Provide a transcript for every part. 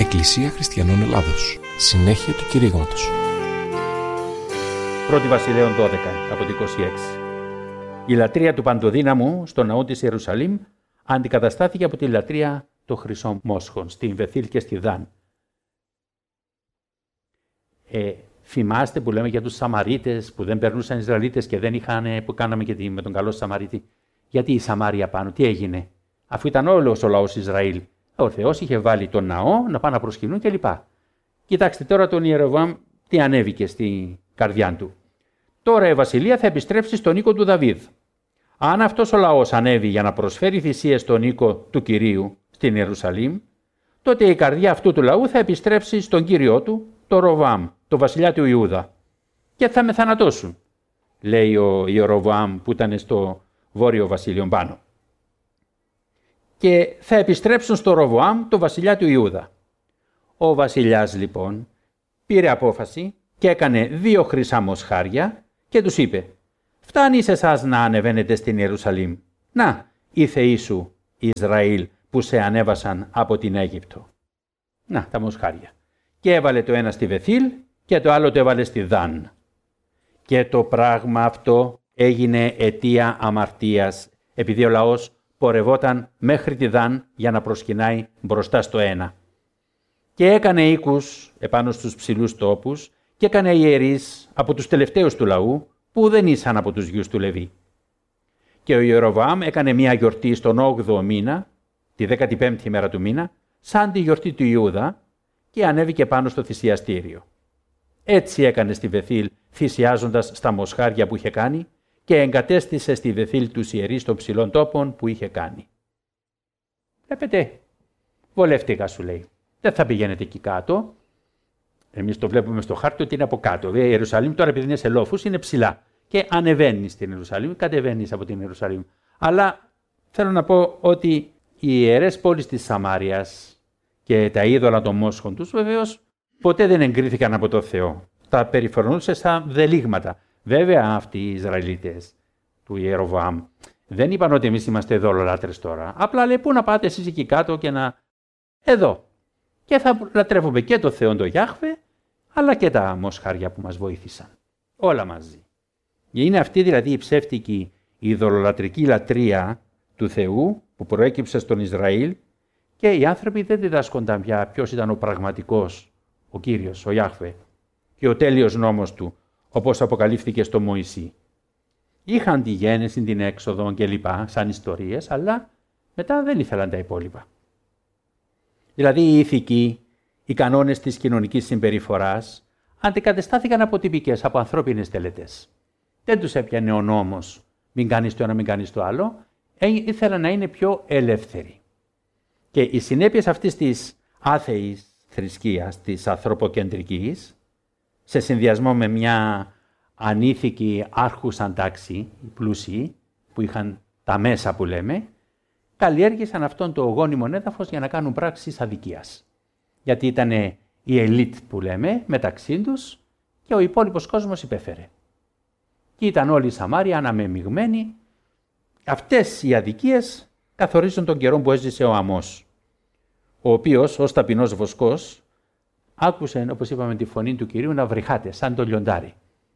Εκκλησία Χριστιανών Ελλάδος. Συνέχεια του κηρύγματος. 1 Βασιλέων 12 από το 26. Η λατρεία του Παντοδύναμου στο ναό της Ιερουσαλήμ αντικαταστάθηκε από τη λατρεία των χρυσών μόσχων στην Βεθήλ και στη Δάν. Θυμάστε που λέμε για τους Σαμαρίτες που δεν περνούσαν Ισραηλίτες και δεν είχαν, που κάναμε και με τον καλό Σαμαρίτη. Γιατί η Σαμάρια πάνω, τι έγινε, αφού ήταν όλος ο λαός Ισραήλ. Ο Θεός είχε βάλει τον ναό να πάνε να προσκυνούν κλπ. Κοιτάξτε τώρα τον Ιεροβοάμ τι ανέβηκε στην καρδιά του. Τώρα η βασιλεία θα επιστρέψει στον οίκο του Δαβίδ. Αν αυτός ο λαός ανέβει για να προσφέρει θυσίες στον οίκο του Κυρίου στην Ιερουσαλήμ, τότε η καρδιά αυτού του λαού θα επιστρέψει στον Κύριό του, το Ροβοάμ, το βασιλιά του Ιούδα, και θα με θανατώσουν, λέει ο Ιεροβοάμ που ήταν στο βόρειο βασίλειο πάνω. Και θα επιστρέψουν στο Ροβοάμ, το βασιλιά του Ιούδα. Ο βασιλιάς λοιπόν πήρε απόφαση και έκανε 2 χρυσά μοσχάρια και τους είπε: «Φτάνει σε εσάς να ανεβαίνετε στην Ιερουσαλήμ. Να, οι θεοί σου, Ισραήλ, που σε ανέβασαν από την Αίγυπτο». Να, τα μοσχάρια. Και έβαλε το ένα στη Βεθήλ και το άλλο το έβαλε στη Δάν. Και το πράγμα αυτό έγινε αιτία αμαρτίας, επειδή ο λαός πορευόταν μέχρι τη Δάν για να προσκυνάει μπροστά στο ένα. Και έκανε οίκους επάνω στους ψηλούς τόπους και έκανε ιερείς από τους τελευταίους του λαού που δεν ήσαν από τους γιους του Λεβί. Και ο Ιεροβοάμ έκανε μια γιορτή στον 8ο μήνα, τη 15η μέρα του μήνα, σαν τη γιορτή του Ιούδα, και ανέβηκε πάνω στο θυσιαστήριο. Έτσι έκανε στη Βεθήλ, θυσιάζοντας στα μοσχάρια που είχε κάνει, και εγκατέστησε στη Βεθήλ τους ιερείς των ψηλών τόπων που είχε κάνει. Βλέπετε, βολεύτηκα, σου λέει. Δεν θα πηγαίνετε εκεί κάτω. Εμείς το βλέπουμε στο χάρτη ότι είναι από κάτω. Η Ιερουσαλήμ τώρα, επειδή είναι σε λόφους, είναι ψηλά. Και ανεβαίνει στην Ιερουσαλήμ, κατεβαίνει από την Ιερουσαλήμ. Αλλά θέλω να πω ότι οι ιερές πόλεις της Σαμάριας και τα είδωλα των μόσχων τους, βεβαίως, ποτέ δεν εγκρίθηκαν από το Θεό. Τα περιφρονούσε σαν δελίγματα. Βέβαια, αυτοί οι Ισραηλίτες του Ιεροβοάμ δεν είπαν ότι εμείς είμαστε ειδωλολάτρες τώρα. Απλά λέει: πού να πάτε εσείς εκεί κάτω και να. Εδώ. Και θα λατρεύουμε και το Θεό, το Γιάχβε, αλλά και τα μοσχάρια που μας βοήθησαν. Όλα μαζί. Είναι αυτή δηλαδή η ψεύτικη ειδωλολατρική λατρεία του Θεού που προέκυψε στον Ισραήλ, και οι άνθρωποι δεν διδάσκονταν πια ποιος ήταν ο πραγματικός, ο Κύριος, ο Γιάχβε, και ο τέλειος νόμος του, όπως αποκαλύφθηκε στο Μωυσή. Είχαν τη γέννηση, την έξοδο κλπ. Σαν ιστορίες, αλλά μετά δεν ήθελαν τα υπόλοιπα. Δηλαδή οι ηθικοί, οι κανόνες της κοινωνικής συμπεριφοράς αντικατεστάθηκαν από τυπικές, από ανθρώπινες τελετές. Δεν τους έπιανε ο νόμος, μην κάνεις το ένα, μην κάνεις το άλλο, ήθελαν να είναι πιο ελεύθεροι. Και οι συνέπειες αυτής της άθεης θρησκείας, της ανθρωποκεντρικής, σε συνδυασμό με μια ανήθικη άρχουσαν τάξη, οι πλούσιοι, που είχαν τα μέσα που λέμε, καλλιέργησαν αυτόν το γόνιμο έδαφος για να κάνουν πράξεις αδικίας. Γιατί ήταν η ελίτ που λέμε μεταξύ τους και ο υπόλοιπος κόσμος υπέφερε. Και ήταν όλοι οι Σαμάρια αναμεμειγμένοι. Αυτές οι αδικίες καθορίζουν τον καιρό που έζησε ο Αμώς, ο οποίος ως ταπεινός βοσκός άκουσε, όπως είπαμε, τη φωνή του Κυρίου να βρυχάται σαν το λιοντάρι.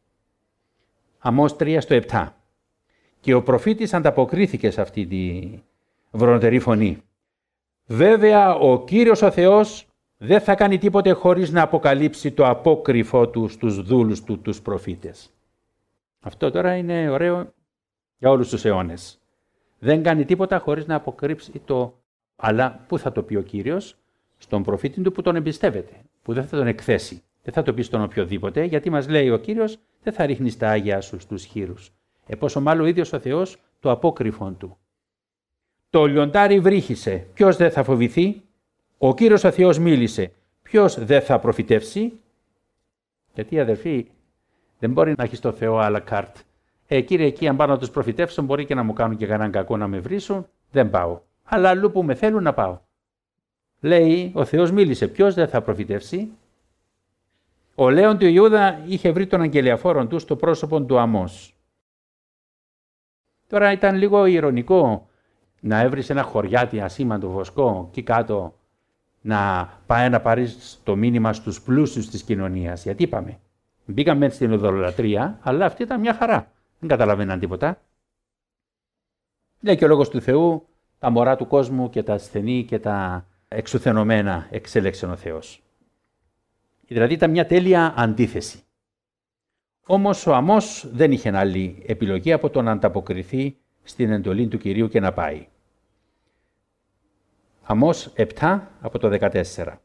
Αμώς 3:7. Και ο προφήτης ανταποκρίθηκε σε αυτή τη βροντερή φωνή. Βέβαια, ο Κύριος ο Θεός δεν θα κάνει τίποτε χωρίς να αποκαλύψει το απόκρυφό του στους δούλους του, τους προφήτες. Αυτό τώρα είναι ωραίο για όλους τους αιώνες. Δεν κάνει τίποτα χωρίς να αποκρύψει το. Αλλά πού θα το πει ο Κύριος? Στον προφήτη του που τον εμπιστεύεται, που δεν θα τον εκθέσει. Δεν θα το πει στον οποιοδήποτε, γιατί μας λέει ο Κύριος: δεν θα ρίχνεις τα άγια σου στους χοίρους. Πόσο μάλλον ο ίδιος ο Θεός το απόκρυφον του. Το λιοντάρι βρύχησε. Ποιος δεν θα φοβηθεί? Ο Κύριος ο Θεός μίλησε. Ποιος δεν θα προφητεύσει? Γιατί, αδερφοί, δεν μπορεί να έχει το Θεό à la carte. Κύριε, εκεί αν πάω να τους προφητεύσω, μπορεί και να μου κάνουν και κανέναν κακό να με βρίσουν. Δεν πάω. Αλλά αλλού που με θέλουν να πάω. Λέει, ο Θεός μίλησε. Ποιος δεν θα προφητεύσει? Ο Λέων του Ιούδα είχε βρει τον αγγελιαφόρον του στο πρόσωπο του Αμώς. Τώρα ήταν λίγο ηρωνικό να έβρισε ένα χωριάτι ασήμαντο βοσκό εκεί κάτω να πάει να πάρει το μήνυμα στους πλούσιους της κοινωνίας. Γιατί είπαμε, μπήκαμε στην ειδωλολατρία, αλλά αυτή ήταν μια χαρά. Δεν καταλαβαίναν τίποτα. Λέει και ο Λόγος του Θεού, τα μωρά του κόσμου και τα ασθενή και τα εξουθενωμένα εξέλεξε ο Θεός. Δηλαδή ήταν μια τέλεια αντίθεση. Όμως ο Αμώς δεν είχε άλλη επιλογή από το να ανταποκριθεί στην εντολή του Κυρίου και να πάει. Αμώς 7 από το 14.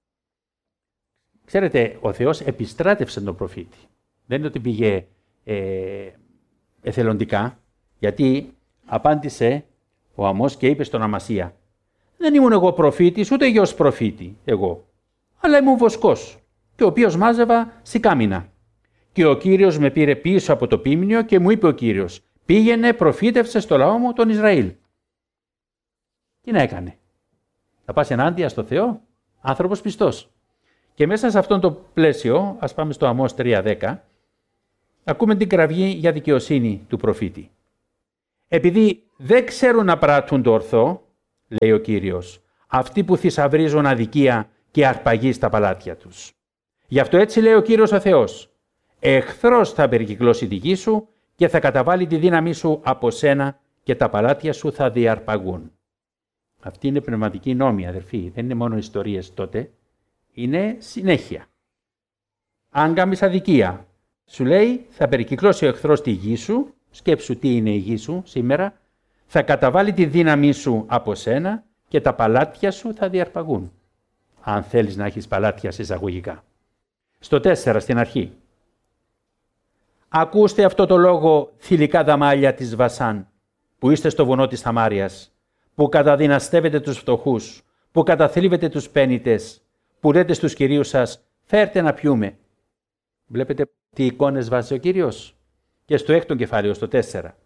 Ξέρετε, ο Θεός επιστράτευσε τον προφήτη. Δεν είναι ότι πήγε εθελοντικά, γιατί απάντησε ο Αμώς και είπε στον Αμασία, δεν ήμουν εγώ προφήτης, ούτε γιος προφήτη εγώ, αλλά ήμουν βοσκός, και ο οποίος μάζευα σικάμινα. Και ο Κύριος με πήρε πίσω από το πίμνιο και μου είπε ο Κύριος, πήγαινε, προφήτευσε στο λαό μου τον Ισραήλ. Τι να έκανε? Θα πας ενάντια στο Θεό? Άνθρωπος πιστός. Και μέσα σε αυτόν το πλαίσιο, ας πάμε στο Αμώς 3:10, ακούμε την κραυγή για δικαιοσύνη του προφήτη. Επειδή δεν ξέρουν να πράττουν το ορθό, λέει ο Κύριος, αυτοί που θησαυρίζουν αδικία και αρπαγή στα παλάτια τους. Γι' αυτό έτσι λέει ο Κύριος ο Θεός, εχθρός θα περικυκλώσει τη γη σου και θα καταβάλει τη δύναμή σου από σένα και τα παλάτια σου θα διαρπαγούν. Αυτή είναι πνευματική νόμη, αδερφοί, δεν είναι μόνο ιστορίες τότε, είναι συνέχεια. Αν κάνεις αδικία, σου λέει θα περικυκλώσει ο εχθρός τη γη σου, σκέψου τι είναι η γη σου σήμερα, θα καταβάλει τη δύναμή σου από σένα και τα παλάτια σου θα διαρπαγούν. Αν θέλεις να έχεις παλάτια εισαγωγικά. Στο 4 στην αρχή. Ακούστε αυτό το λόγο, θηλυκά δαμάλια της Βασάν, που είστε στο βουνό της Σαμάριας, που καταδυναστεύετε τους φτωχούς, που καταθλίβετε τους πένητες, που λέτε στους κυρίους σας, φέρτε να πιούμε. Βλέπετε τι εικόνες βάζει ο Κύριος? Και στο 6ο κεφάλαιο, στο 4.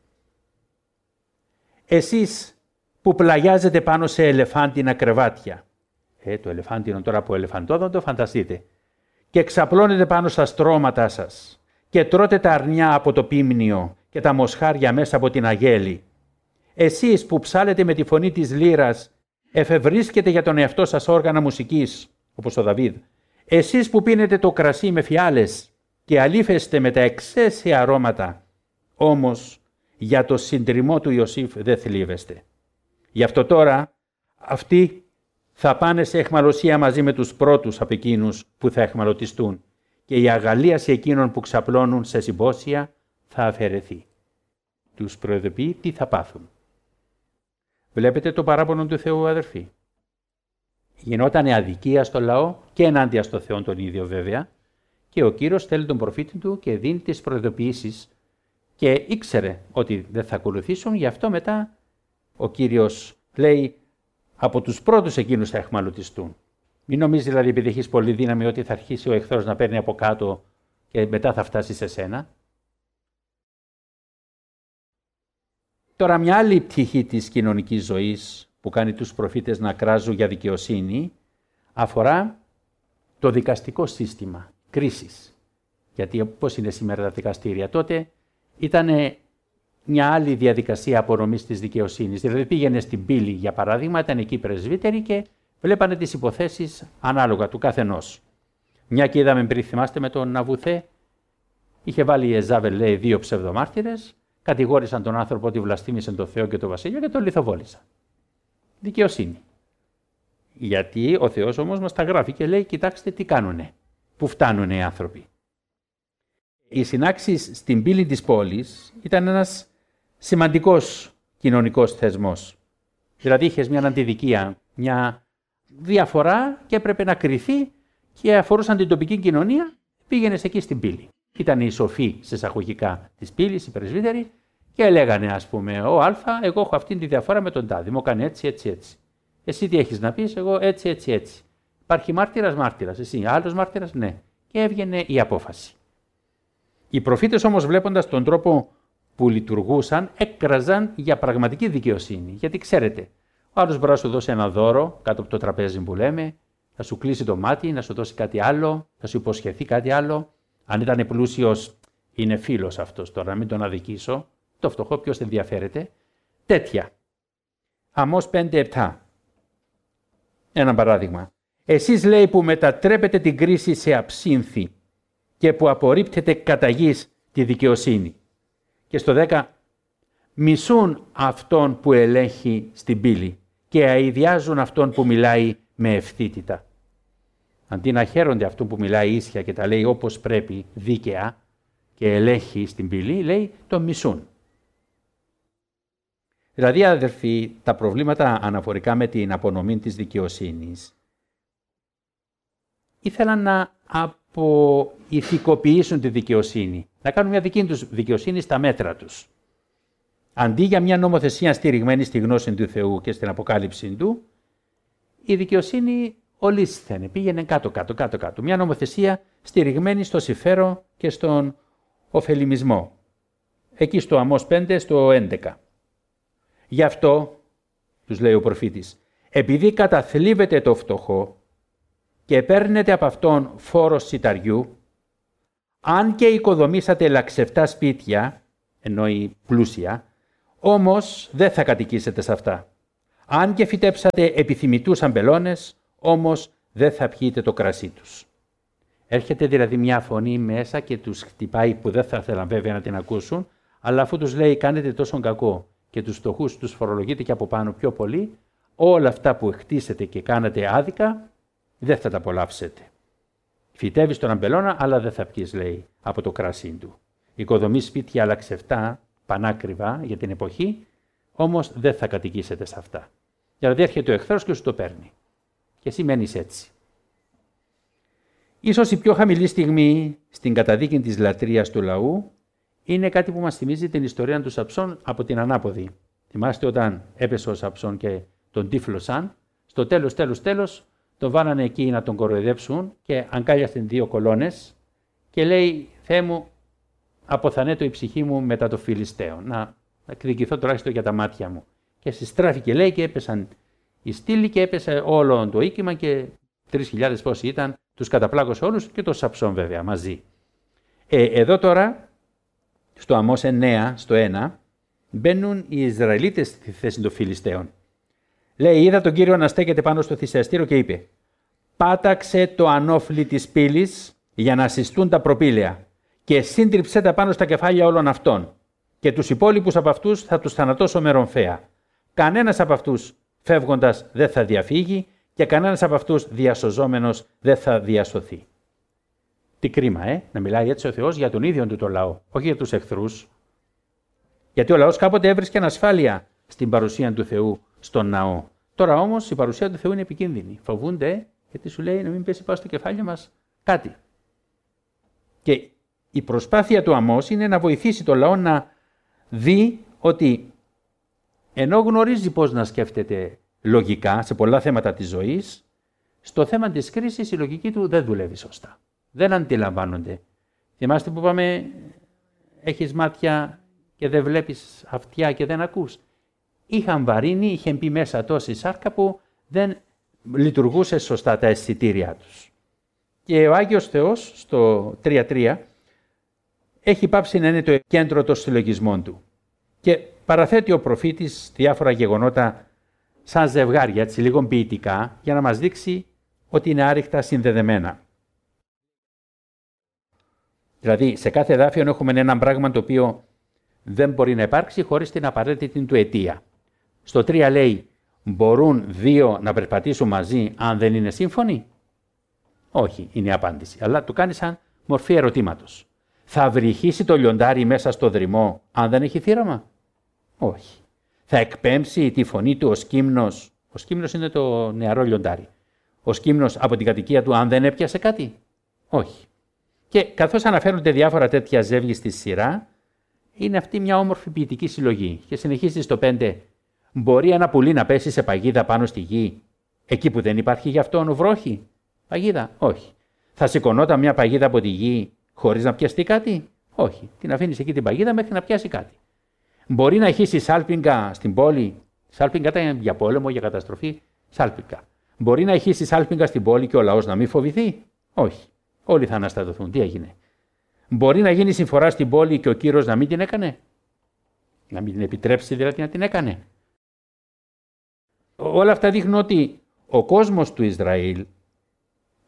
Εσείς που πλαγιάζετε πάνω σε ελεφάντινα κρεβάτια. Το ελεφάντινο τώρα από ελεφαντόδοντο, φανταστείτε. Και ξαπλώνετε πάνω στα στρώματά σας. Και τρώτε τα αρνιά από το πίμνιο και τα μοσχάρια μέσα από την αγέλη. Εσείς που ψάλετε με τη φωνή της λύρας, εφευρίσκετε για τον εαυτό σας όργανα μουσικής, όπως ο Δαβίδ. Εσείς που πίνετε το κρασί με φιάλες και αλήφεστε με τα εξαίσια αρώματα, όμως για το συντριμμό του Ιωσήφ δεν θλίβεστε. Γι' αυτό τώρα αυτοί θα πάνε σε αιχμαλωσία μαζί με τους πρώτους από εκείνους που θα αιχμαλωτιστούν και η αγαλίαση εκείνων που ξαπλώνουν σε συμπόσια θα αφαιρεθεί. Τους προειδοποιεί τι θα πάθουν. Βλέπετε το παράπονο του Θεού, αδερφοί. Γινόταν αδικία στο λαό και ενάντια στο Θεό τον ίδιο βέβαια και ο Κύριος θέλει τον προφήτη του και δίνει τις προειδοποιήσεις και ήξερε ότι δεν θα ακολουθήσουν, γι' αυτό μετά ο Κύριος λέει από τους πρώτους εκείνους θα αιχμαλωτιστούν. Μην νομίζει δηλαδή επειδή έχεις πολύ δύναμη ότι θα αρχίσει ο εχθρός να παίρνει από κάτω και μετά θα φτάσει σε σένα. Τώρα μια άλλη πτυχή της κοινωνικής ζωής που κάνει τους προφήτες να κράζουν για δικαιοσύνη αφορά το δικαστικό σύστημα κρίσης. Γιατί πώς είναι σήμερα τα δικαστήρια? Τότε ήταν μια άλλη διαδικασία απονομής της δικαιοσύνης. Δηλαδή πήγαινε στην πύλη, για παράδειγμα, ήταν εκεί πρεσβύτεροι και βλέπανε τις υποθέσεις ανάλογα του καθενός. Μια και είδαμε πριν, θυμάστε, με τον Ναβουθέ, είχε βάλει η Εζάβελ, λέει, 2 ψευδομάρτυρες, κατηγόρησαν τον άνθρωπο ότι βλαστήμησε τον Θεό και τον Βασίλειο και τον λιθοβόλησαν. Δικαιοσύνη. Γιατί ο Θεός όμως μας τα γράφει και λέει, κοιτάξτε τι κάνουνε, που φτάνουνε οι άνθρωποι. Οι συνάξεις στην πύλη της πόλης ήταν ένας σημαντικός κοινωνικός θεσμός. Δηλαδή είχες μια αντιδικία, μια διαφορά και έπρεπε να κριθεί και αφορούσαν την τοπική κοινωνία, πήγαινες εκεί στην πύλη. Ήταν οι σοφοί σε εισαγωγικά της πύλης, οι πρεσβύτεροι, και λέγανε, ας πούμε, ο Α, εγώ έχω αυτή τη διαφορά με τον Τάδη, μου έκανε έτσι, έτσι, έτσι. Εσύ τι έχεις να πεις? Εγώ έτσι, έτσι, έτσι. Υπάρχει μάρτυρας, εσύ, άλλος μάρτυρας, ναι. Και έβγαινε η απόφαση. Οι προφήτες όμως, βλέποντας τον τρόπο που λειτουργούσαν, έκραζαν για πραγματική δικαιοσύνη. Γιατί ξέρετε, ο άλλος μπορεί να σου δώσει ένα δώρο κάτω από το τραπέζι που λέμε, να σου κλείσει το μάτι, να σου δώσει κάτι άλλο, να σου υποσχεθεί κάτι άλλο. Αν ήταν πλούσιος, είναι φίλος αυτός τώρα, να μην τον αδικήσω. Το φτωχό ποιος ενδιαφέρεται. Τέτοια. Αμώς 5-7. Ένα παράδειγμα. Εσείς, λέει, που μετατρέπετε την κρίση σε αψύνθη και που απορρίπτετε κατά γης τη δικαιοσύνη. Και στο 10, μισούν αυτόν που ελέγχει στην πύλη και αηδιάζουν αυτόν που μιλάει με ευθύτητα. Αντί να χαίρονται αυτόν που μιλάει ίσια και τα λέει όπως πρέπει, δίκαια και ελέγχει στην πύλη, λέει τον μισούν. Δηλαδή, αδερφοί, τα προβλήματα αναφορικά με την απονομή της δικαιοσύνης ήθελαν να αποηθικοποιήσουν τη δικαιοσύνη, να κάνουν μια δική τους δικαιοσύνη στα μέτρα τους. Αντί για μια νομοθεσία στηριγμένη στη γνώση του Θεού και στην αποκάλυψη του, η δικαιοσύνη ολίσθαινε, πήγαινε κάτω. Μια νομοθεσία στηριγμένη στο συμφέρον και στον ωφελημισμό. Εκεί στο Αμώς 5, στο 11. Γι' αυτό, τους λέει ο προφήτης, επειδή καταθλίβετε το φτωχό και παίρνετε από αυτόν φόρο σιταριού, αν και οικοδομήσατε λαξευτά σπίτια, εννοεί πλούσια, όμως δεν θα κατοικήσετε σε αυτά. Αν και φυτέψατε επιθυμητούς αμπελώνες, όμως δεν θα πιείτε το κρασί τους. Έρχεται δηλαδή μια φωνή μέσα και τους χτυπάει, που δεν θα ήθελαν βέβαια να την ακούσουν, αλλά αφού τους λέει κάνετε τόσο κακό και τους φτωχούς τους φορολογείτε και από πάνω πιο πολύ, όλα αυτά που χτίσετε και κάνετε άδικα, δεν θα τα απολαύσετε. Φυτεύεις τον αμπελώνα, αλλά δεν θα πιεις, λέει, από το κρασί του. Οικοδομείς σπίτια αλλαξευτά, πανάκριβα για την εποχή, όμως δεν θα κατοικήσετε σε αυτά. Δηλαδή έρχεται ο εχθρός και σου το παίρνει. Και εσύ μένεις έτσι. Ίσως η πιο χαμηλή στιγμή στην καταδίκη της λατρείας του λαού είναι κάτι που μας θυμίζει την ιστορία του Σαμψόν από την ανάποδη. Θυμάστε όταν έπεσε ο Σαμψόν και τον τύφλωσαν, στο τέλος τον βάλανε εκεί να τον κοροϊδέψουν και αγκάλιασαν 2 κολόνες και λέει «Θεέ μου, αποθανέτω η ψυχή μου μετά το Φιλιστέο, να εκδικηθώ τουλάχιστον για τα μάτια μου». Και συστράφηκε, λέει, και έπεσαν οι στήλοι και έπεσε όλο το οίκημα και 3.000 πόσοι ήταν, τους καταπλάκωσε όλους και το Σαμψόν βέβαια μαζί. Εδώ τώρα, στο Αμώς 9, στο 1, μπαίνουν οι Ισραηλίτες στη θέση των Φιλιστέων. Λέει, είδα τον Κύριο να στέκεται πάνω στο θυσιαστήριο και είπε «Πάταξε το ανώφλι της πύλης για να συστούν τα προπήλαια και σύντριψέ τα πάνω στα κεφάλια όλων αυτών και τους υπόλοιπους από αυτούς θα τους θανατώσω με ρομφαία. Κανένας από αυτούς φεύγοντας δεν θα διαφύγει και κανένας από αυτούς διασωζόμενος δεν θα διασωθεί». Τι κρίμα, να μιλάει έτσι ο Θεός για τον ίδιο του το λαό, όχι για τους εχθρούς. Γιατί ο λαός κάποτε έβρισκε ανασφάλεια στην παρουσία του Θεού στον ναό. Τώρα όμως η παρουσία του Θεού είναι επικίνδυνη. Φοβούνται γιατί σου λέει να μην πέσει πάνω στο κεφάλι μας κάτι. Και η προσπάθεια του Αμώς είναι να βοηθήσει το λαό να δει ότι ενώ γνωρίζει πώς να σκέφτεται λογικά σε πολλά θέματα της ζωής, στο θέμα της κρίσης η λογική του δεν δουλεύει σωστά. Δεν αντιλαμβάνονται. Θυμάστε που είπαμε, έχεις μάτια και δεν βλέπεις αυτιά και δεν ακούς. Είχαν βαρύνει, είχε μπει μέσα τόση σάρκα που δεν λειτουργούσε σωστά τα αισθητήριά τους. Και ο Άγιος Θεός στο 3.3 έχει πάψει να είναι το κέντρο των συλλογισμών του. Και παραθέτει ο προφήτης διάφορα γεγονότα σαν ζευγάρια, έτσι λίγο ποιητικά, για να μας δείξει ότι είναι άρρηκτα συνδεδεμένα. Δηλαδή, σε κάθε εδάφιο έχουμε ένα πράγμα το οποίο δεν μπορεί να υπάρξει χωρίς την απαραίτητη του αιτία. Στο 3 λέει, μπορούν 2 να περπατήσουν μαζί αν δεν είναι σύμφωνοι? Όχι, είναι η απάντηση. Αλλά το κάνει σαν μορφή ερωτήματος. Θα βρυχήσει το λιοντάρι μέσα στο δρυμό αν δεν έχει θύραμα? Όχι. Θα εκπέμψει τη φωνή του ο σκύμνος? Ο σκύμνος είναι το νεαρό λιοντάρι. Ο σκύμνος από την κατοικία του αν δεν έπιασε κάτι? Όχι. Και καθώς αναφέρονται διάφορα τέτοια ζεύγη στη σειρά, είναι αυτή μια όμορφη ποιητική συλλογή. Και συνεχίζει στο 5. Μπορεί ένα πουλί να πέσει σε παγίδα πάνω στη γη, εκεί που δεν υπάρχει γι' αυτόν βρόχη? Παγίδα? Όχι. Θα σηκωνόταν μια παγίδα από τη γη χωρίς να πιαστεί κάτι? Όχι. Την αφήνεις εκεί την παγίδα μέχρι να πιάσει κάτι. Μπορεί να χύσει σάλπιγγα στην πόλη? Σάλπιγγα ήταν για πόλεμο, για καταστροφή. Σάλπιγγα. Μπορεί να χύσει σάλπιγγα στην πόλη και ο λαός να μην φοβηθεί? Όχι. Όλοι θα αναστατωθούν. Τι έγινε? Μπορεί να γίνει συμφορά στην πόλη και ο Κύρος να μην την έκανε? Να μην την επιτρέψει δηλαδή να την έκανε? Όλα αυτά δείχνουν ότι ο κόσμος του Ισραήλ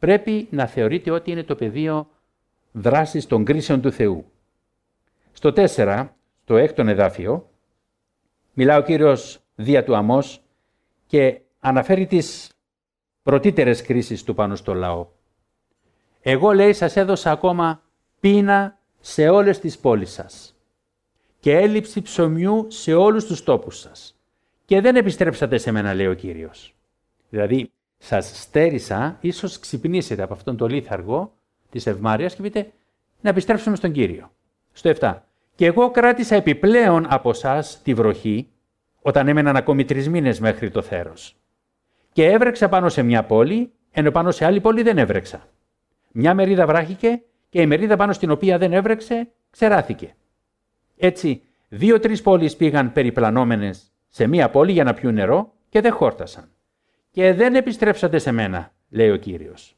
πρέπει να θεωρείται ότι είναι το πεδίο δράσης των κρίσεων του Θεού. Στο 4, στο 6ο εδάφιο, μιλά ο Κύριος δια του Αμώς και αναφέρει τις πρωτύτερες κρίσεις του πάνω στο λαό. «Εγώ, λέει, σας έδωσα ακόμα πείνα σε όλες τις πόλεις σας και έλλειψη ψωμιού σε όλους τους τόπους σας και δεν επιστρέψατε σε μένα», λέει ο Κύριος. Δηλαδή, σας στέρισα, ίσως ξυπνήσετε από αυτόν τον λίθαργο της ευμάρειας και πείτε να επιστρέψουμε στον Κύριο. Στο 7. «Και εγώ κράτησα επιπλέον από εσάς τη βροχή όταν έμεναν ακόμη 3 μήνες μέχρι το θέρος. Και έβρεξα πάνω σε μια πόλη, ενώ πάνω σε άλλη πόλη δεν έβρεξα. Μια μερίδα βράχηκε και η μερίδα πάνω στην οποία δεν έβρεξε ξεράθηκε. Έτσι, 2-3 πόλεις πήγαν περιπλανόμενες σε μια πόλη για να πιούν νερό και δεν χόρτασαν. Και δεν επιστρέψατε σε μένα», λέει ο Κύριος.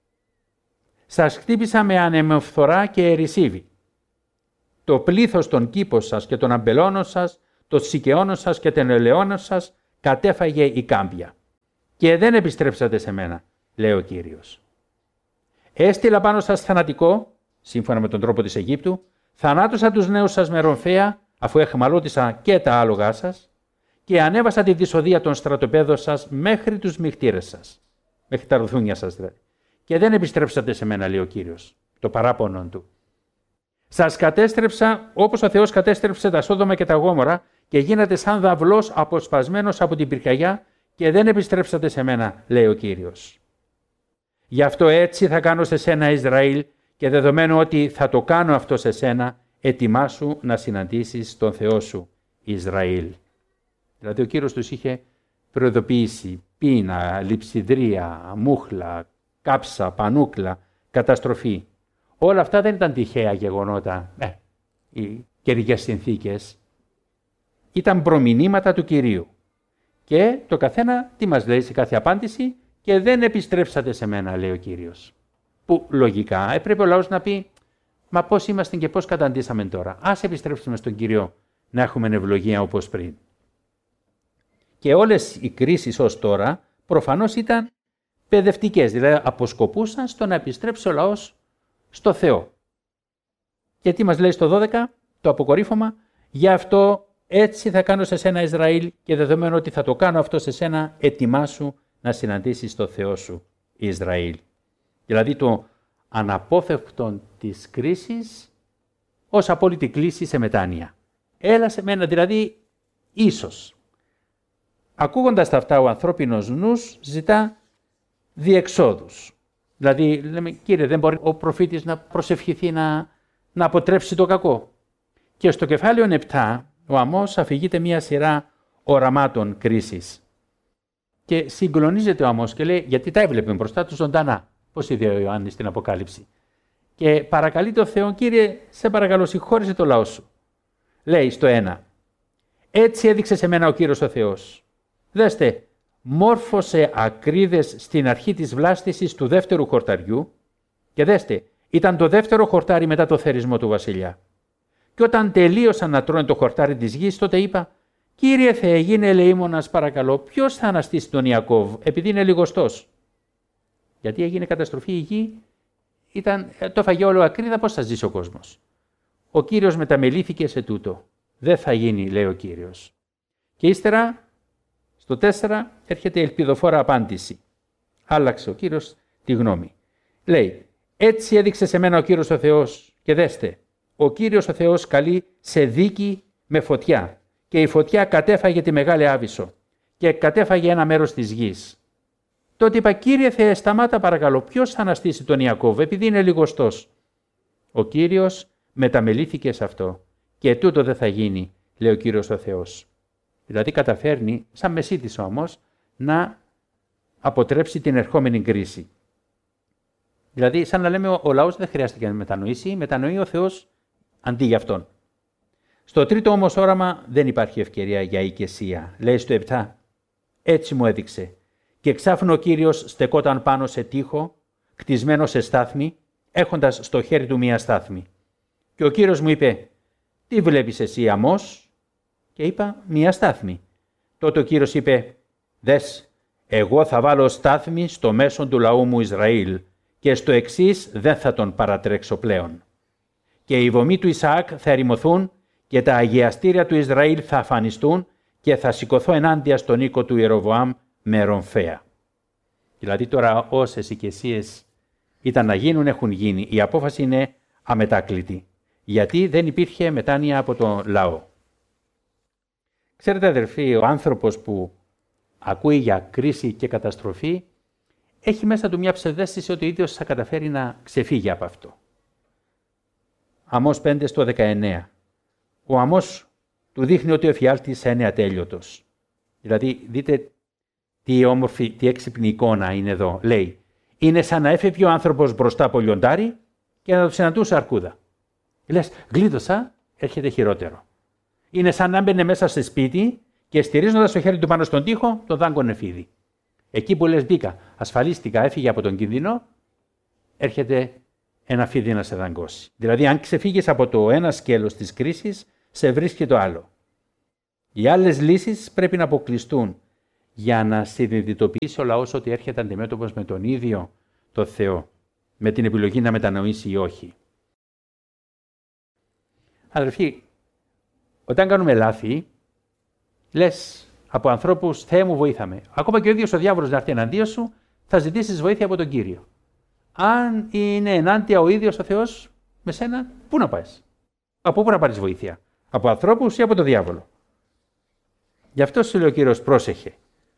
«Σας χτύπησα με ανεμοφθορά και ερησίβη. Το πλήθος των κήπων σας και των αμπελώνων σας, των σικαιώνων σας και των ελαιώνων σας κατέφαγε η κάμπια. Και δεν επιστρέψατε σε μένα», λέει ο Κύριος. «Έστειλα πάνω σας θανατικό, σύμφωνα με τον τρόπο της Αιγύπτου, θανάτωσα τους νέους σας με ρομφαία, αφού εχμαλώτησα και τα άλογά σας, και ανέβασα τη δυσοδεία των στρατοπέδων σας μέχρι τους μυχτήρες σας», μέχρι τα ρουθούνια σας δηλαδή. «Και δεν επιστρέψατε σε μένα», λέει ο Κύριος, το παράπονον του. «Σας κατέστρεψα όπως ο Θεός κατέστρεψε τα Σόδομα και τα Γόμορα και γίνατε σαν δαυλός αποσπασμένος από την πυρκαγιά και δεν επιστρέψατε σε μένα», λέει ο Κύριος. «Γι' αυτό έτσι θα κάνω σε σένα, Ισραήλ, και δεδομένου ότι θα το κάνω αυτό σε σένα, ετοιμάσου να συναντήσεις τον Θεό σου, Ισραήλ». Δηλαδή ο Κύριος τους είχε προειδοποιήσει πείνα, λειψιδρία, μούχλα, κάψα, πανούκλα, καταστροφή. Όλα αυτά δεν ήταν τυχαία γεγονότα, οι καιρικές συνθήκες. Ήταν προμηνύματα του Κυρίου. Και το καθένα τι μας λέει σε κάθε απάντηση? «Και δεν επιστρέψατε σε μένα», λέει ο Κύριος. Που λογικά έπρεπε ο λαός να πει «Μα πώς είμαστε και πώς καταντήσαμε τώρα? Ας επιστρέψουμε στον Κύριο να έχουμε ευλογία όπως πριν». Και όλες οι κρίσεις ως τώρα προφανώς ήταν παιδευτικές, δηλαδή αποσκοπούσαν στο να επιστρέψει ο λαός στο Θεό. Και τι μας λέει στο 12, το αποκορύφωμα? «Γι' αυτό έτσι θα κάνω σε σένα, Ισραήλ, και δεδομένου ότι θα το κάνω αυτό σε σένα, ετοιμάσου να συναντήσεις το Θεό σου, Ισραήλ». Δηλαδή το αναπόφευκτον της κρίσης ως απόλυτη κλίση σε μετάνοια. Έλα σε μένα, δηλαδή ίσως. Ακούγοντας τα αυτά, ο ανθρώπινος νους ζητά διεξόδους. Δηλαδή λέμε, Κύριε, δεν μπορεί ο προφήτης να προσευχηθεί να αποτρέψει το κακό? Και στο κεφάλαιο 7 ο Αμώς αφηγείται μια σειρά οραμάτων κρίσης. Και συγκλονίζεται ο Αμώς και λέει, γιατί τα έβλεπε μπροστά του ζωντανά, πώς είδε ο Ιωάννης στην Αποκάλυψη. Και παρακαλεί το Θεό, Κύριε, σε παρακαλώ, συγχώρησε το λαό σου. Λέει στο 1, «Έτσι έδειξε σε μένα ο Κύριος ο Θεός. Δέστε, μόρφωσε ακρίδες στην αρχή της βλάστησης του δεύτερου χορταριού και δέστε, ήταν το δεύτερο χορτάρι μετά το θερισμό του βασιλιά. Και όταν τελείωσαν να τρώνε το χορτάρι της γης, τότε είπα, Κύριε Θεέ, γίνε ελεήμονας παρακαλώ, ποιος θα αναστήσει τον Ιακώβ, επειδή είναι λιγοστός? Γιατί έγινε καταστροφή η γη, το φαγε όλο ακρίδα, πώς θα ζήσει ο κόσμος? Ο Κύριος μεταμελήθηκε σε τούτο. Δεν θα γίνει, λέει ο Κύριος. Και ύστερα, στο 4, έρχεται η ελπιδοφόρα απάντηση. Άλλαξε ο Κύριος τη γνώμη. Λέει, έτσι έδειξε σε μένα ο Κύριος ο Θεός και δέστε, ο Κύριος ο Θεός καλεί σε δίκη με φωτιά και η φωτιά κατέφαγε τη μεγάλη Άβυσσο και κατέφαγε ένα μέρος της γης. Τότε είπα, Κύριε Θεέ, σταμάτα παρακαλώ, ποιος θα αναστήσει τον Ιακώβ, επειδή είναι λιγοστός? Ο Κύριος μεταμελήθηκε σε αυτό και τούτο δεν θα γίνει, λέει ο Κύριος ο Θεός. Δηλαδή καταφέρνει, σαν μεσίτης όμως, να αποτρέψει την ερχόμενη κρίση. Δηλαδή, σαν να λέμε, ο λαός δεν χρειάστηκε να μετανοήσει, μετανοεί ο Θεός αντί για αυτόν. Στο τρίτο όμως όραμα δεν υπάρχει ευκαιρία για οικεσία. Λέει στο 7, έτσι μου έδειξε. Και εξάφνου ο Κύριος στεκόταν πάνω σε τοίχο, κτισμένο σε στάθμη, έχοντας στο χέρι του μία στάθμη. Και ο Κύριος μου είπε, τι βλέπεις εσύ, Αμώς? Και είπα, μία στάθμη. Τότε ο Κύριος είπε, δες, εγώ θα βάλω στάθμη στο μέσον του λαού μου Ισραήλ και στο εξής δεν θα τον παρατρέξω πλέον. Και οι βωμοί του Ισαάκ θα ερημωθούν και τα αγιαστήρια του Ισραήλ θα αφανιστούν και θα σηκωθώ ενάντια στον οίκο του Ιεροβοάμ με ρομφαία. Δηλαδή τώρα όσες οικεσίες ήταν να γίνουν έχουν γίνει. Η απόφαση είναι αμετάκλητη. Γιατί δεν υπήρχε μετάνοια από τον λαό. Ξέρετε αδερφοί, ο άνθρωπος που ακούει για κρίση και καταστροφή έχει μέσα του μια ψευδαίσθηση ότι ο ίδιος θα καταφέρει να ξεφύγει από αυτό. Αμώς 5 στο 19. Ο Αμώς του δείχνει ότι ο εφιάλτης είναι ατέλειωτος. Δηλαδή δείτε τι όμορφη, τι έξυπνη εικόνα είναι εδώ. Λέει, είναι σαν να έφευγε ο άνθρωπος μπροστά από λιοντάρι και να το συναντούσε αρκούδα. Λες, γλίτωσα, έρχεται χειρότερο. Είναι σαν να μπαινε μέσα σε σπίτι και στηρίζοντας το χέρι του πάνω στον τοίχο, τον δάγκωνε φίδι. Εκεί που λες μπήκα, ασφαλίστηκα, έφυγε από τον κίνδυνο, έρχεται ένα φίδι να σε δαγκώσει. Δηλαδή, αν ξεφύγεις από το ένα σκέλος της κρίσης, σε βρίσκει το άλλο. Οι άλλες λύσεις πρέπει να αποκλειστούν για να συνειδητοποιήσει ο λαός ότι έρχεται αντιμέτωπος με τον ίδιο το Θεό, με την επιλογή να μετανοήσει ή όχι. Αδερφοί, όταν κάνουμε λάθη, λες από ανθρώπους, Θεέ μου βοήθαμε. Ακόμα και ο ίδιος ο διάβολος να έρθει εναντίον σου, θα ζητήσεις βοήθεια από τον Κύριο. Αν είναι ενάντια ο ίδιος ο Θεός με σένα, πού να πας? Από πού να πάρεις βοήθεια? Από ανθρώπους ή από τον διάβολο? Γι' αυτό σου λέει ο Κύριος, πρόσεχε.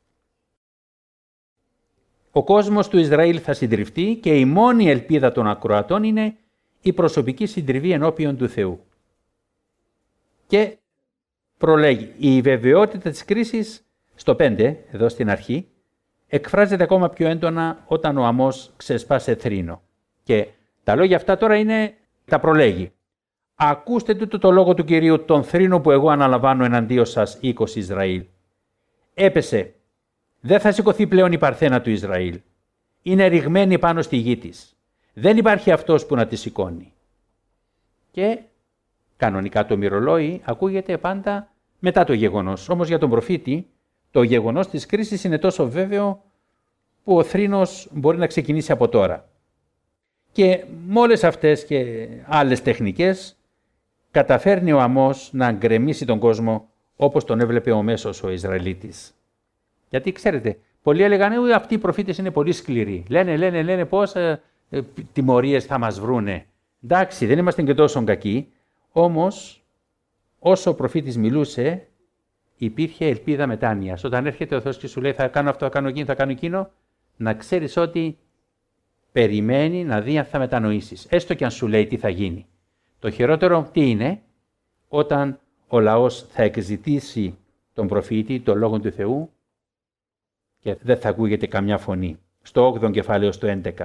Ο κόσμος του Ισραήλ θα συντριβτεί και η μόνη ελπίδα των ακροατών είναι η προσωπική συντριβή ενώπιον του Θεού. Και προλέγει, η βεβαιότητα της κρίσης στο 5, εδώ στην αρχή, εκφράζεται ακόμα πιο έντονα όταν ο Αμώς ξεσπάσε θρήνο. Και τα λόγια αυτά τώρα τα προλέγει. Ακούστε τούτο το λόγο του Κυρίου, τον θρήνο που εγώ αναλαμβάνω εναντίον σας, οίκος Ισραήλ. Έπεσε, δεν θα σηκωθεί πλέον η παρθένα του Ισραήλ. Είναι ρηγμένη πάνω στη γη της. Δεν υπάρχει αυτός που να τη σηκώνει. Και κανονικά το μυρολόι ακούγεται πάντα μετά το γεγονός. Όμως για τον προφήτη το γεγονός της κρίσης είναι τόσο βέβαιο που ο θρήνος μπορεί να ξεκινήσει από τώρα. Και με όλες αυτές και άλλες τεχνικές καταφέρνει ο Αμώς να γκρεμίσει τον κόσμο όπως τον έβλεπε ο μέσος ο Ισραηλίτης. Γιατί ξέρετε, πολλοί έλεγαν ότι αυτοί οι προφήτες είναι πολύ σκληροί. Λένε πώς τιμωρίες θα μας βρούνε. Εντάξει, δεν είμαστε και τόσο κακοί. Όμως, όσο ο προφήτης μιλούσε, υπήρχε ελπίδα μετάνοιας. Όταν έρχεται ο Θεός και σου λέει θα κάνω αυτό, θα κάνω εκείνο, θα κάνω εκείνο, να ξέρεις ότι περιμένει να δει αν θα μετανοήσεις. Έστω και αν σου λέει τι θα γίνει. Το χειρότερο τι είναι? Όταν ο λαός θα εκζητήσει τον προφήτη, τον λόγο του Θεού και δεν θα ακούγεται καμιά φωνή. Στο 8ο κεφάλαιο, στο 11.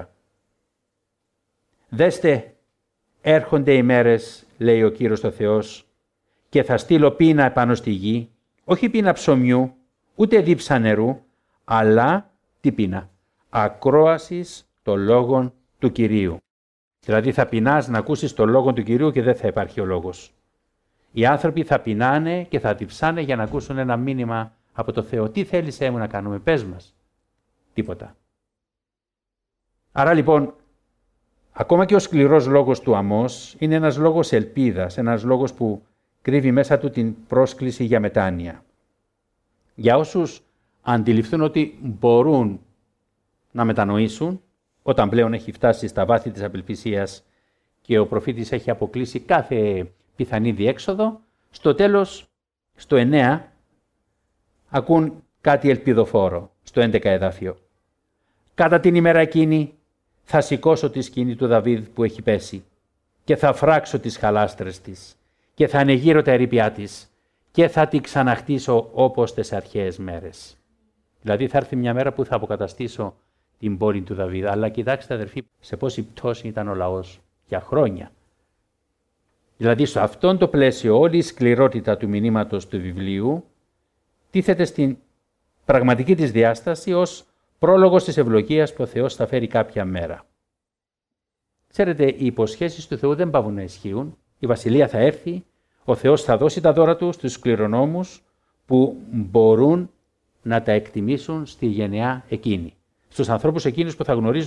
Δέστε, έρχονται οι μέρες, λέει ο Κύριος ο Θεός, και θα στείλω πείνα επάνω στη γη, όχι πείνα ψωμιού, ούτε δίψα νερού, αλλά τι πείνα? Ακρόασης των λόγων του Κυρίου. Δηλαδή θα πεινάς να ακούσεις τον λόγο του Κυρίου και δεν θα υπάρχει ο λόγος. Οι άνθρωποι θα πεινάνε και θα διψάνε για να ακούσουν ένα μήνυμα από το Θεό. Τι θέλησέ μου να κάνουμε, πες μας. Τίποτα. Άρα λοιπόν, ακόμα και ο σκληρός λόγος του Αμώς είναι ένας λόγος ελπίδας, ένας λόγος που κρύβει μέσα του την πρόσκληση για μετάνοια. Για όσους αντιληφθούν ότι μπορούν να μετανοήσουν, όταν πλέον έχει φτάσει στα βάθη της απελπισίας και ο προφήτης έχει αποκλείσει κάθε πιθανή διέξοδο, στο τέλος, στο 9, ακούν κάτι ελπιδοφόρο, στο 11 εδάφιο. Κατά την ημέρα εκείνη θα σηκώσω τη σκηνή του Δαβίδ που έχει πέσει και θα φράξω τις χαλάστρες της και θα ανεγείρω τα ερείπια της και θα τη ξαναχτίσω όπως τις αρχαίες μέρες. Δηλαδή θα έρθει μια μέρα που θα αποκαταστήσω την πόλη του Δαβίδ. Αλλά κοιτάξτε αδερφοί, σε πόση πτώση ήταν ο λαός για χρόνια. Δηλαδή σε αυτόν το πλαίσιο όλη η σκληρότητα του μηνύματος του βιβλίου τίθεται στην πραγματική της διάσταση ως πρόλογος της ευλογίας που ο Θεός θα φέρει κάποια μέρα. Ξέρετε, οι υποσχέσεις του Θεού δεν πάβουν να ισχύουν. Η Βασιλεία θα έρθει, ο Θεός θα δώσει τα δώρα του στους κληρονόμους που μπορούν να τα εκτιμήσουν στη γενεά εκείνη. Στους ανθρώπους εκείνους που θα γνωρίζουν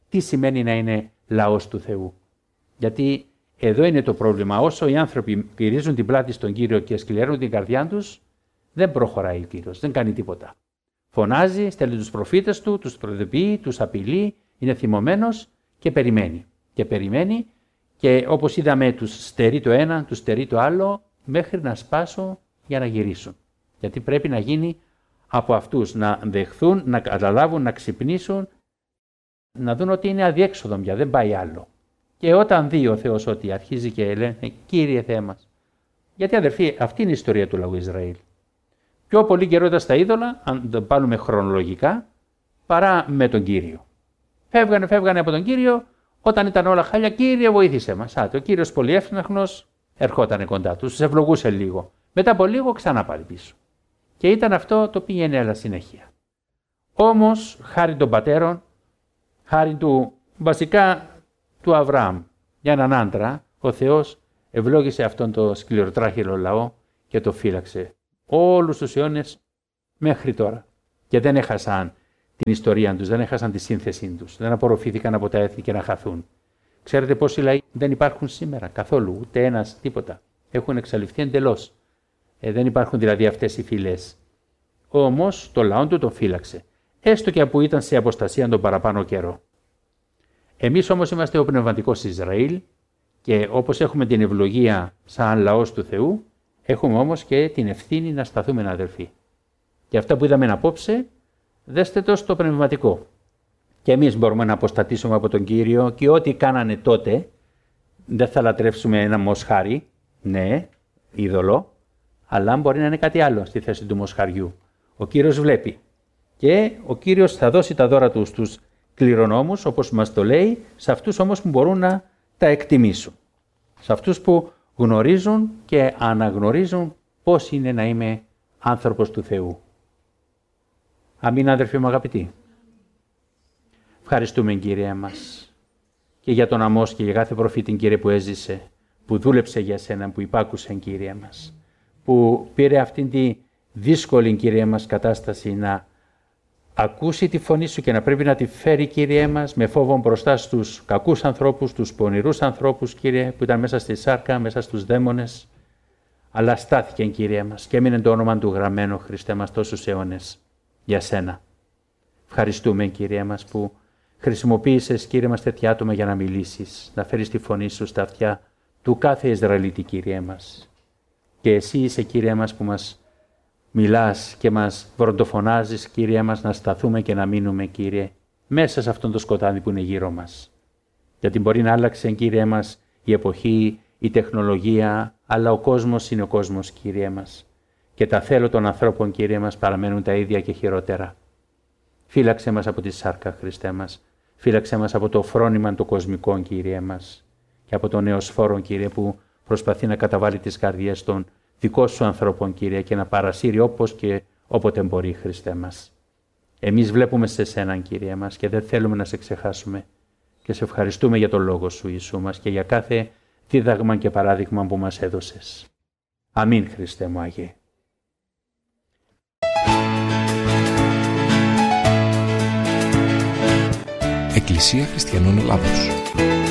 τι σημαίνει να είναι λαός του Θεού. Γιατί εδώ είναι το πρόβλημα. Όσο οι άνθρωποι πυρίζουν την πλάτη στον Κύριο και σκληραίνουν την καρδιά τους, δεν προχωράει ο Κύριος, δεν κάνει τίποτα. Φωνάζει, στέλνει τους προφήτες του, τους προειδοποιεί, τους απειλεί, είναι θυμωμένος και περιμένει. Και περιμένει και όπως είδαμε τους στερεί το ένα, τους στερεί το άλλο, μέχρι να σπάσουν για να γυρίσουν. Γιατί πρέπει να γίνει από αυτούς να δεχθούν, να καταλάβουν, να ξυπνήσουν, να δουν ότι είναι αδιέξοδο πια, δεν πάει άλλο. Και όταν δει ο Θεός ότι αρχίζει και λένε «Κύριε Θεέ μας». Γιατί αδερφοί, αυτή είναι η ιστορία του λαού Ισραήλ. Πιο πολύ καιρό ήταν στα είδωλα, αν το πάρουμε χρονολογικά, παρά με τον Κύριο. Φεύγανε από τον Κύριο, όταν ήταν όλα χάλια, Κύριε βοήθησε μας. Ο Κύριος πολύ εύθυναχνος ερχόταν κοντά τους, τους ευλογούσε λίγο. Μετά από λίγο ξανά πάλι πίσω. Και ήταν αυτό το πήγαινε αλλά συνέχεια. Όμως, χάρη των πατέρων, χάρη του βασικά του Αβραάμ, για έναν άντρα, ο Θεός ευλόγησε αυτόν το σκληροτράχυλο λαό και το φύλαξε όλους τους αιώνες μέχρι τώρα. Και δεν έχασαν την ιστορία τους, δεν έχασαν τη σύνθεσή τους, δεν απορροφήθηκαν από τα έθνη και να χαθούν. Ξέρετε πόσοι λαοί δεν υπάρχουν σήμερα καθόλου, ούτε ένας, τίποτα. Έχουν εξαλειφθεί εντελώς. Δεν υπάρχουν δηλαδή αυτές οι φυλές. Όμως το λαό του τον φύλαξε, έστω και που ήταν σε αποστασία τον παραπάνω καιρό. Εμείς όμως είμαστε ο πνευματικός Ισραήλ και όπως έχουμε την ευλογία σαν λαός του Θεού, έχουμε όμως και την ευθύνη να σταθούμε αδελφοί. Και αυτά που είδαμε απόψε, δέστε το στο πνευματικό. Και εμείς μπορούμε να αποστατήσουμε από τον Κύριο και ό,τι κάνανε τότε, δεν θα λατρεύσουμε ένα μοσχάρι, ναι, είδωλο, αλλά μπορεί να είναι κάτι άλλο στη θέση του μοσχαριού. Ο Κύριος βλέπει και ο Κύριος θα δώσει τα δώρα του στους κληρονόμους, όπως μας το λέει, σε αυτούς όμως που μπορούν να τα εκτιμήσουν. Σε αυτούς που γνωρίζουν και αναγνωρίζουν πώς είναι να είμαι άνθρωπος του Θεού. Αμήν αδερφοί μου αγαπητοί. Ευχαριστούμε Κύριε μας και για τον Αμώς και για κάθε προφήτη Κύριε που έζησε, που δούλεψε για σένα, που υπάκουσε Κύριε μας, που πήρε αυτήν τη δύσκολη Κύριε μας κατάσταση να ακούσει τη φωνή σου και να πρέπει να τη φέρει Κύριε μας με φόβο μπροστά στους κακούς ανθρώπους, τους πονηρούς ανθρώπους Κύριε που ήταν μέσα στη σάρκα, μέσα στους δαίμονες, αλλά στάθηκε Κύριε μας και έμεινε το όνομα του γραμμένο Χριστέ μας τόσους αιώνες για σένα. Ευχαριστούμε Κύριε μας που χρησιμοποίησες Κύριε μας τέτοια άτομα για να μιλήσεις, να φέρεις τη φωνή σου στα αυτιά του κάθε Ισραηλίτη Κύριε μας. Και εσύ είσαι Κύριε μας που μας μιλάς και μας βροντοφωνάζεις Κύριε μας να σταθούμε και να μείνουμε Κύριε μέσα σε αυτόν το σκοτάδι που είναι γύρω μας. Γιατί μπορεί να άλλαξε Κύριε μας η εποχή, η τεχνολογία, αλλά ο κόσμος είναι ο κόσμος Κύριε μας. Και τα θέλω των ανθρώπων Κύριε μας παραμένουν τα ίδια και χειρότερα. Φύλαξε μας από τη σάρκα Χριστέ μας. Φύλαξε μας από το φρόνημα των κοσμικών Κύριε μας. Και από τον νεοσφόρο Κύριε που προσπαθεί να καταβάλει τις καρδιές των δικών σου ανθρώπων Κύριε και να παρασύρει όπως και όποτε μπορεί Χριστέ μας. Εμείς βλέπουμε σε σέναν Κύριε μας και δεν θέλουμε να σε ξεχάσουμε. Και σε ευχαριστούμε για τον λόγο σου Ιησού μας και για κάθε δίδαγμα και παράδειγμα που μας έδωσες. Αμήν Χριστέ μου Άγιε. Εκκλησία Χριστιανών Ελλάδος.